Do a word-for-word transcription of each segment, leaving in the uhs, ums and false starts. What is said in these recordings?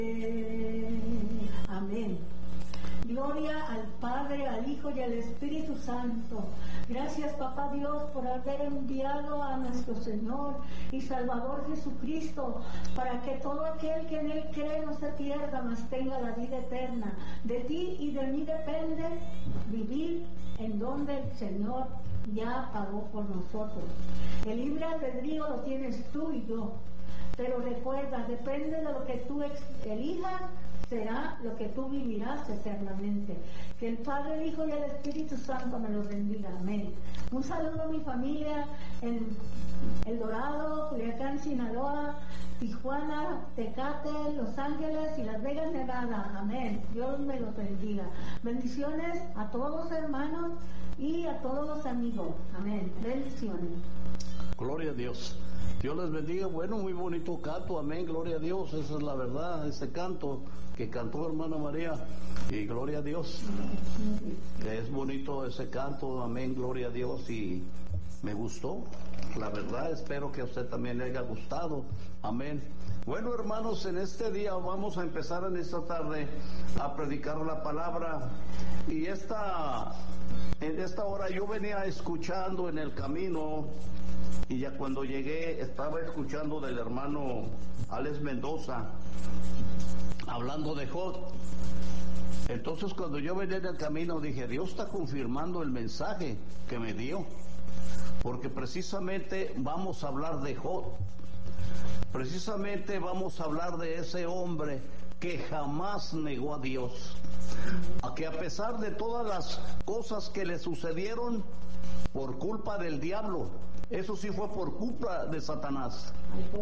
Amén. Gloria al Padre, al Hijo y al Espíritu Santo. Gracias, Papá Dios, por haber enviado a nuestro Señor y Salvador Jesucristo, para que todo aquel que en Él cree no se pierda, mas tenga la vida eterna. De ti y de mí depende vivir en donde el Señor ya pagó por nosotros. El libre albedrío lo tienes tú y yo. Pero recuerda, depende de lo que tú elijas, será lo que tú vivirás eternamente. Que el Padre, el Hijo y el Espíritu Santo me los bendiga. Amén. Un saludo a mi familia en El Dorado, Culiacán, Sinaloa, Tijuana, Tecate, Los Ángeles y Las Vegas, Nevada. Amén. Dios me los bendiga. Bendiciones a todos los hermanos y a todos los amigos. Amén. Bendiciones. Gloria a Dios. Dios les bendiga. Bueno, muy bonito canto, amén, gloria a Dios, esa es la verdad, ese canto que cantó hermana María, y gloria a Dios, es bonito ese canto, amén, gloria a Dios, y me gustó, la verdad, espero que a usted también le haya gustado, amén. Bueno, hermanos, en este día vamos a empezar en esta tarde a predicar la palabra, y esta, en esta hora yo venía escuchando en el camino. Y ya cuando llegué estaba escuchando del hermano Alex Mendoza hablando de Job. Entonces cuando yo venía en el camino dije, Dios está confirmando el mensaje que me dio, porque precisamente vamos a hablar de Job. Precisamente vamos a hablar de ese hombre que jamás negó a Dios, a que a pesar de todas las cosas que le sucedieron por culpa del diablo, eso sí fue por culpa de Satanás.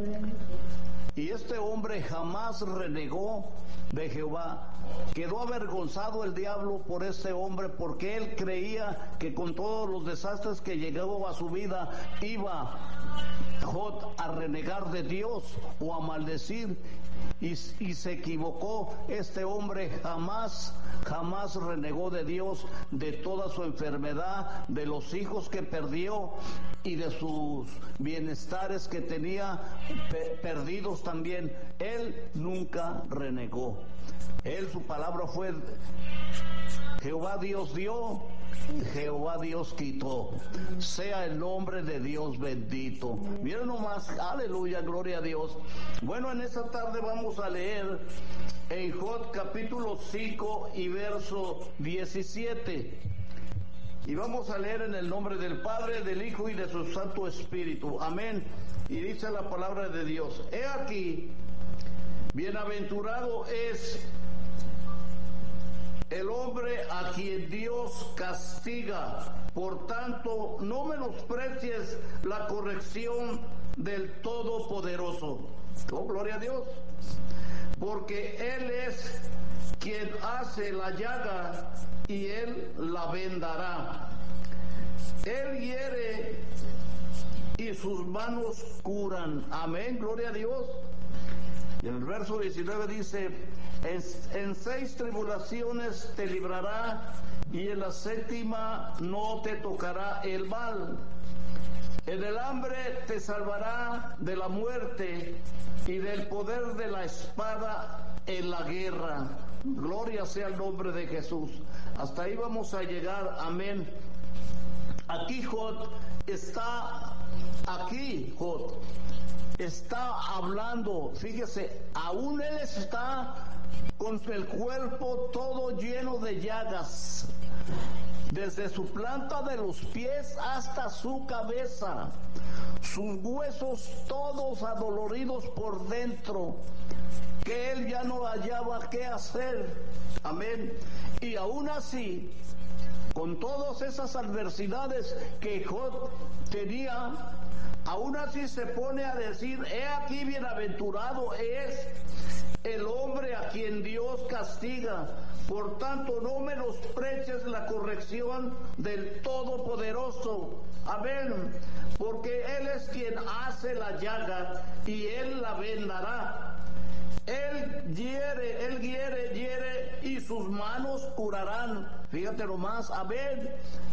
Y este hombre jamás renegó de Jehová. Quedó avergonzado el diablo por este hombre, porque él creía que con todos los desastres que llegó a su vida iba Job a renegar de Dios o a maldecir, y, y se equivocó. Este hombre jamás, jamás renegó de Dios, de toda su enfermedad, de los hijos que perdió y de sus bienestares que tenía pe- perdidos también. Él nunca renegó. Él, su palabra fue: Jehová Dios dio, Jehová Dios quitó. Sea el nombre de Dios bendito. Miren nomás, aleluya, gloria a Dios. Bueno, en esta tarde vamos a leer en Job capítulo cinco y verso diecisiete. Y vamos a leer en el nombre del Padre, del Hijo y de su Santo Espíritu. Amén. Y dice la palabra de Dios: He aquí, bienaventurado es el hombre a quien Dios castiga. Por tanto, no menosprecies la corrección del Todopoderoso. Oh, gloria a Dios. Porque Él es quien hace la llaga y Él la vendará. Él hiere y sus manos curan. Amén, gloria a Dios. Y en el verso diecinueve dice: en, en seis tribulaciones te librará, y en la séptima no te tocará el mal. En el hambre te salvará de la muerte, y del poder de la espada en la guerra. Gloria sea el nombre de Jesús. Hasta ahí vamos a llegar, amén. Aquí Job está, aquí Job está hablando, fíjese, aún él está con el cuerpo todo lleno de llagas, desde su planta de los pies hasta su cabeza, sus huesos todos adoloridos por dentro, que él ya no hallaba qué hacer, amén. Y aún así, con todas esas adversidades que Job tenía, aún así se pone a decir: he aquí bienaventurado es el hombre a quien Dios castiga. Por tanto, no menosprecies la corrección del Todopoderoso. Amén. Porque Él es quien hace la llaga y Él la vendará. Él hiere, Él hiere, hiere y sus manos curarán. Fíjate nomás, amén.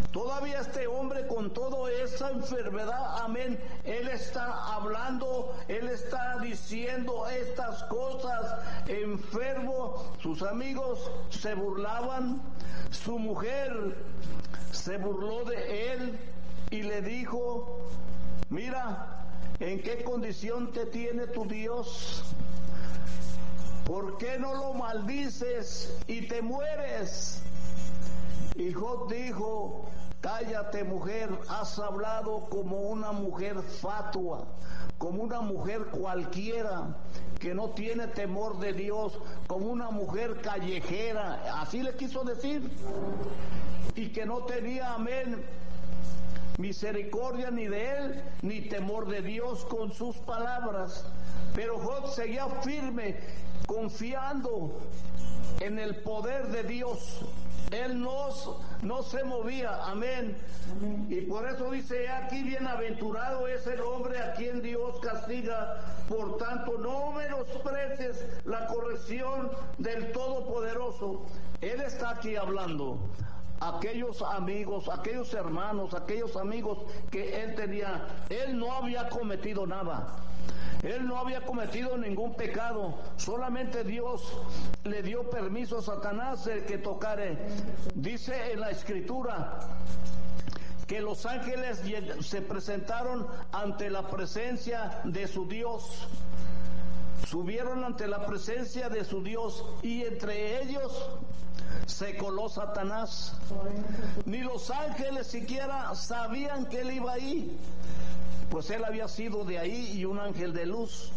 Todavía este hombre con toda esa enfermedad, amén, él está hablando, él está diciendo estas cosas, enfermo. Sus amigos se burlaban, su mujer se burló de él y le dijo: mira, ¿en qué condición te tiene tu Dios? ¿Por qué no lo maldices y te mueres? Y Job dijo: cállate, mujer, has hablado como una mujer fatua, como una mujer cualquiera que no tiene temor de Dios, como una mujer callejera, así le quiso decir, y que no tenía, amén, misericordia ni de él, ni temor de Dios con sus palabras. Pero Job seguía firme, confiando en el poder de Dios. Él no, no se movía, amén. Amén. Y por eso dice: aquí bienaventurado es el hombre a quien Dios castiga. Por tanto, no menosprecies la corrección del Todopoderoso. Él está aquí hablando. Aquellos amigos, aquellos hermanos, aquellos amigos que él tenía, él no había cometido nada. Él no había cometido ningún pecado, solamente Dios le dio permiso a Satanás el que tocare. Dice en la Escritura que los ángeles se presentaron ante la presencia de su Dios, subieron ante la presencia de su Dios, y entre ellos se coló Satanás. Ni los ángeles siquiera sabían que él iba ahí, pues él había sido de ahí y un ángel de luz.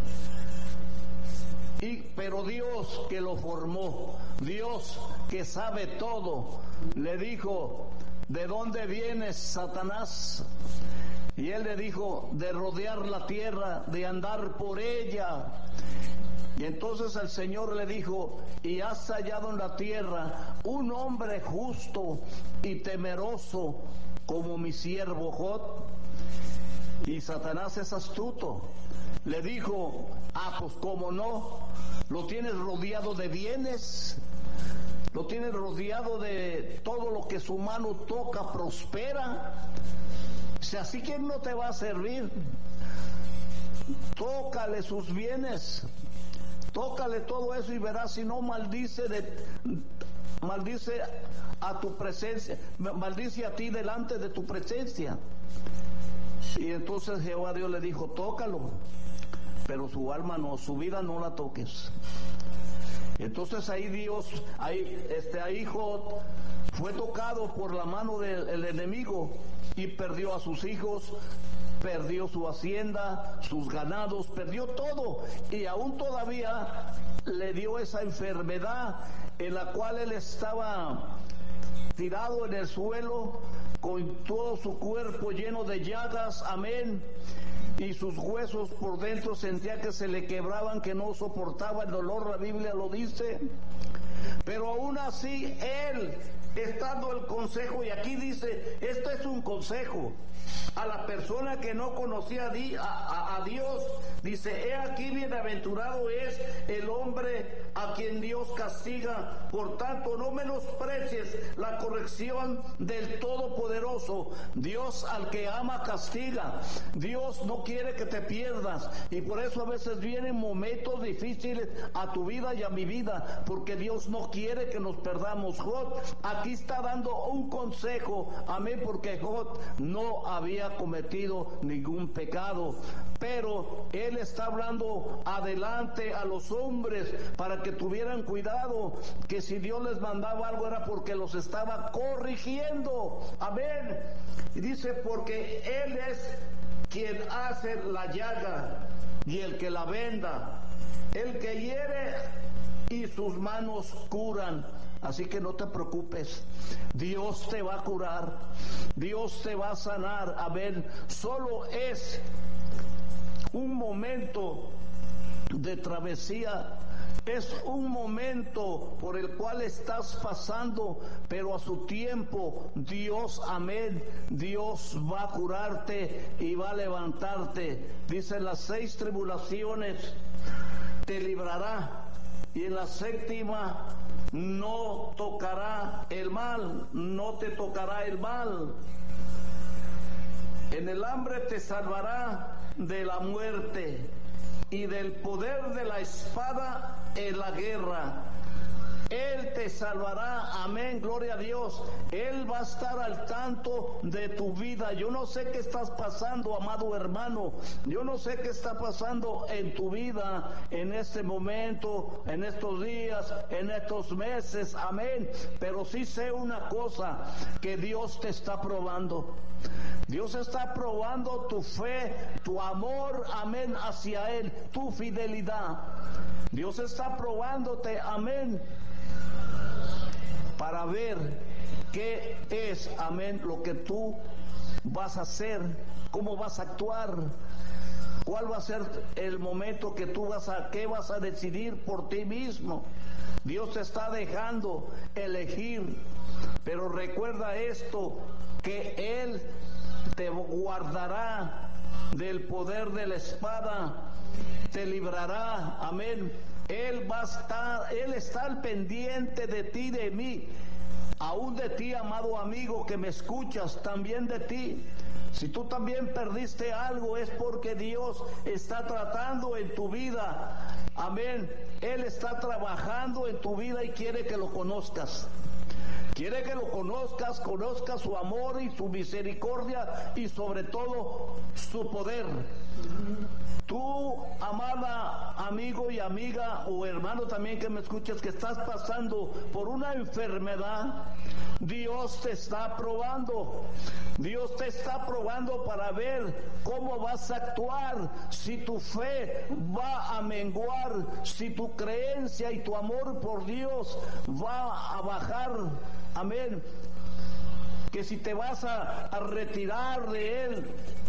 Y, pero Dios que lo formó, Dios que sabe todo, le dijo: ¿de dónde vienes, Satanás? Y él le dijo: de rodear la tierra, de andar por ella. Y entonces el Señor le dijo: y has hallado en la tierra un hombre justo y temeroso como mi siervo Job. Y Satanás es astuto, le dijo: ah, pues cómo no, lo tienes rodeado de bienes, lo tienes rodeado de todo lo que su mano toca, prospera. Si así que no te va a servir, tócale sus bienes, tócale todo eso y verás, si no maldice de, maldice a tu presencia, maldice a ti delante de tu presencia. Y entonces Jehová Dios le dijo: tócalo, pero su alma no, su vida no la toques. Entonces ahí Dios, ahí, este, ahí Job fue tocado por la mano del el enemigo y perdió a sus hijos, perdió su hacienda, sus ganados, perdió todo, y aún todavía le dio esa enfermedad en la cual él estaba tirado en el suelo, con todo su cuerpo lleno de llagas, amén, y sus huesos por dentro sentía que se le quebraban, que no soportaba el dolor, la Biblia lo dice. Pero aún así él está dando el consejo, y aquí dice, esto es un consejo a la persona que no conocía a, di, a, a, a Dios. Dice: he aquí bienaventurado es el hombre a quien Dios castiga. Por tanto, no menosprecies la corrección del Todopoderoso. Dios al que ama castiga. Dios no quiere que te pierdas, y por eso a veces vienen momentos difíciles a tu vida y a mi vida, porque Dios no quiere que nos perdamos. Job aquí está dando un consejo, amén, porque Job no había cometido ningún pecado, pero él está hablando adelante a los hombres para que tuvieran cuidado, que si Dios les mandaba algo era porque los estaba corrigiendo, amén. Y dice: porque él es quien hace la llaga y el que la venda, el que hiere y sus manos curan. Así que no te preocupes, Dios te va a curar, Dios te va a sanar. A ver, solo es un momento de travesía, es un momento por el cual estás pasando, pero a su tiempo Dios, amén, Dios va a curarte y va a levantarte. Dice: las seis tribulaciones te librará, y en la séptima no tocará el mal, no te tocará el mal. En el hambre te salvará de la muerte y del poder de la espada en la guerra. Él te salvará, amén, gloria a Dios. Él va a estar al tanto de tu vida. Yo no sé qué estás pasando, amado hermano. Yo no sé qué está pasando en tu vida en este momento, en estos días, en estos meses, amén. Pero sí sé una cosa, que Dios te está probando. Dios está probando tu fe, tu amor, amén, hacia Él, tu fidelidad. Dios está probándote, amén, para ver qué es, amén, lo que tú vas a hacer, cómo vas a actuar, cuál va a ser el momento que tú vas a, qué vas a decidir por ti mismo. Dios te está dejando elegir, pero recuerda esto, que Él te guardará del poder de la espada, te librará, amén. Él va a estar, Él está al pendiente de ti, de mí, aún de ti, amado amigo que me escuchas, también de ti. Si tú también perdiste algo, es porque Dios está tratando en tu vida, amén. Él está trabajando en tu vida y quiere que lo conozcas. Quiere que lo conozcas, conozcas su amor y su misericordia y sobre todo su poder. Tú, amada amigo y amiga o hermano también que me escuchas, que estás pasando por una enfermedad, Dios te está probando. Dios te está probando para ver cómo vas a actuar, si tu fe va a menguar, si tu creencia y tu amor por Dios va a bajar. Amén. Que si te vas a, a retirar de Él.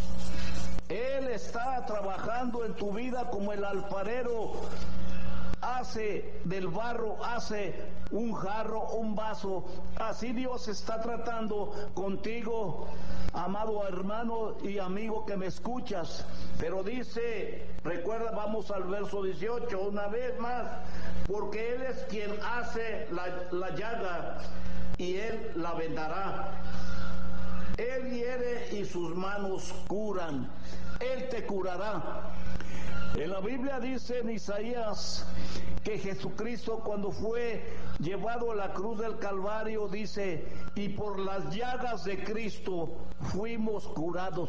Él está trabajando en tu vida como el alfarero hace del barro, hace un jarro, un vaso. Así Dios está tratando contigo, amado hermano y amigo que me escuchas. Pero dice, recuerda, vamos al verso dieciocho una vez más, porque Él es quien hace la, la llaga y Él la vendará. Él hiere y sus manos curan. Él te curará. En la Biblia dice en Isaías que Jesucristo, cuando fue llevado a la cruz del Calvario, dice, y por las llagas de Cristo fuimos curados.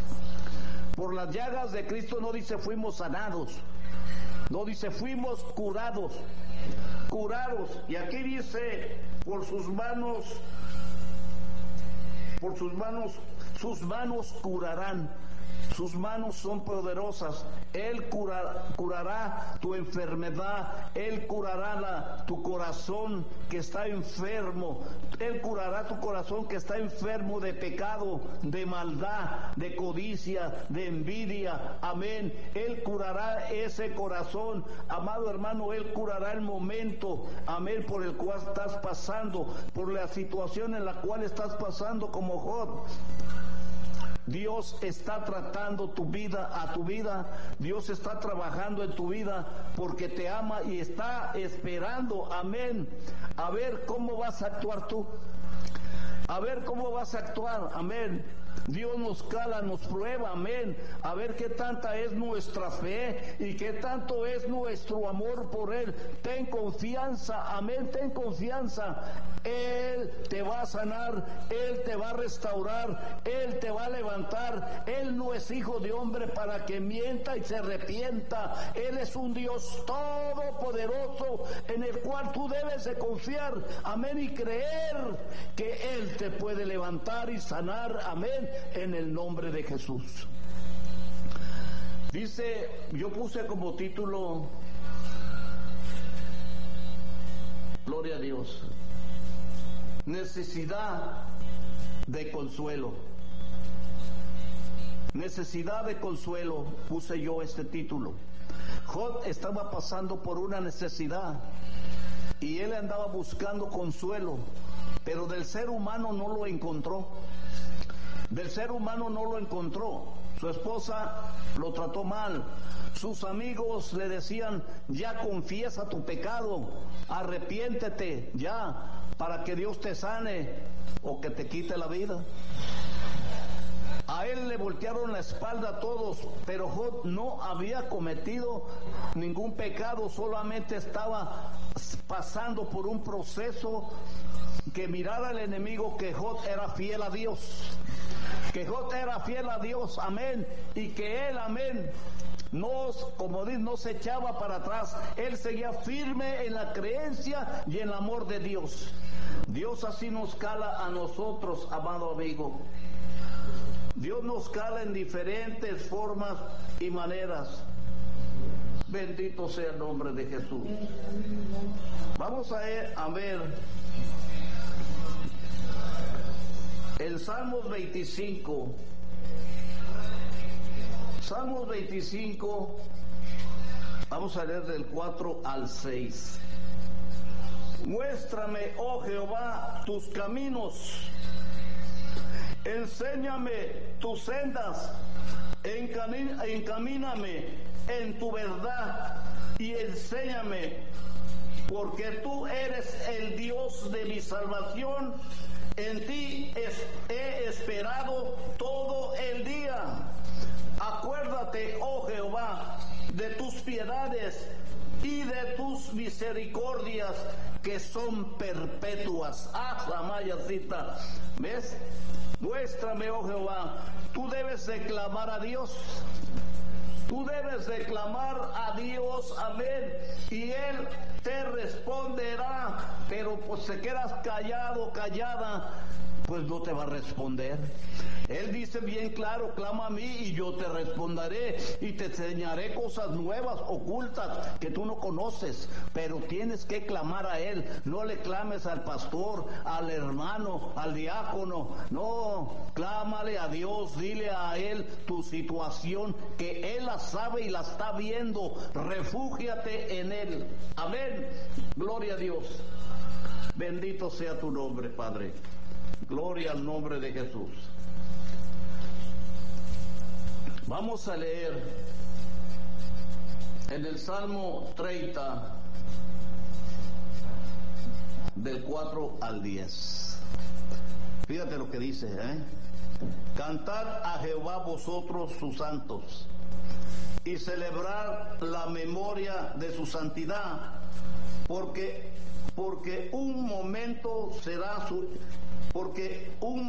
Por las llagas de Cristo no dice fuimos sanados, no dice fuimos curados, curados. Y aquí dice, por sus manos, por sus manos, sus manos curarán. Sus manos son poderosas. Él cura, curará tu enfermedad. Él curará la, tu corazón que está enfermo. Él curará tu corazón que está enfermo de pecado, de maldad, de codicia, de envidia. Amén. Él curará ese corazón. Amado hermano, Él curará el momento, amén, por el cual estás pasando, por la situación en la cual estás pasando como Job. Dios está tratando tu vida, a tu vida. Dios está trabajando en tu vida porque te ama y está esperando, amén, a ver cómo vas a actuar tú. A ver cómo vas a actuar, amén. Dios nos cala, nos prueba, amén, a ver qué tanta es nuestra fe y qué tanto es nuestro amor por Él. Ten confianza, amén, ten confianza. Él te va a sanar, Él te va a restaurar, Él te va a levantar. Él no es hijo de hombre para que mienta y se arrepienta. Él es un Dios todopoderoso en el cual tú debes de confiar, amén, y creer que Él te puede levantar y sanar, amén, en el nombre de Jesús. Dice, yo puse como título, gloria a Dios, necesidad de consuelo. Necesidad de consuelo, puse yo este título. Job estaba pasando por una necesidad y él andaba buscando consuelo, pero del ser humano no lo encontró. Del ser humano no lo encontró. Su esposa lo trató mal. Sus amigos le decían, ya confiesa tu pecado, arrepiéntete ya, para que Dios te sane o que te quite la vida. A él le voltearon la espalda a todos, pero Job no había cometido ningún pecado, solamente estaba pasando por un proceso que mirara al enemigo que Job era fiel a Dios, que Job era fiel a Dios, amén, y que él, amén, no, como dice, no se echaba para atrás, él seguía firme en la creencia y en el amor de Dios. Dios así nos cala a nosotros, amado amigo. Dios nos cala en diferentes formas y maneras. Bendito sea el nombre de Jesús. Vamos a ver, a ver el Salmos veinticinco. Salmos veinticinco, vamos a leer del cuatro al seis. Muéstrame, oh Jehová, tus caminos. Enséñame tus sendas, encamíname en tu verdad y enséñame, porque tú eres el Dios de mi salvación, en ti es, he esperado todo el día. Acuérdate, oh Jehová, de tus piedades y de tus misericordias que son perpetuas. Ah, la mayacita, ¿ves? Muéstrame, oh Jehová. Tú debes de clamar a Dios. Tú debes de clamar a Dios, amén, y Él te responderá. Pero pues si quedas callado, callada, pues no te va a responder. Él dice bien claro, clama a mí y yo te responderé y te enseñaré cosas nuevas, ocultas, que tú no conoces, pero tienes que clamar a Él. No le clames al pastor, al hermano, al diácono, no, clámale a Dios, dile a Él tu situación, que Él la sabe y la está viendo. Refúgiate en Él, amén, gloria a Dios. Bendito sea tu nombre, Padre, gloria al nombre de Jesús. Vamos a leer en el Salmo treinta, del cuatro al diez. Fíjate lo que dice, ¿eh? Cantad a Jehová vosotros sus santos, y celebrar la memoria de su santidad, porque, porque un momento será su, porque un